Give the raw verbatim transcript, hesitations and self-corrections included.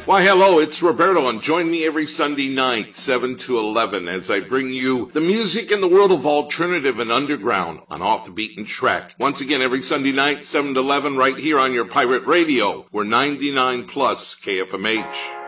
Why, hello, it's Roberto, and join me every Sunday night, seven to eleven, as I bring you the music in the world of alternative and underground on Off the Beaten Track. Once again, every Sunday night, seven to eleven, right here on your pirate radio. We're ninety-nine plus K F M H.